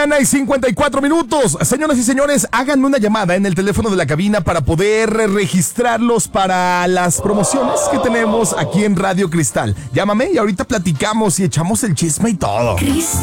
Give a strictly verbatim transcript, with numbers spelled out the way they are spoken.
Y cincuenta y cuatro minutos. Señoras y señores, háganme una llamada en el teléfono de la cabina para poder registrarlos para las promociones que tenemos aquí en Radio Cristal. Llámame y ahorita platicamos y echamos el chisme y todo.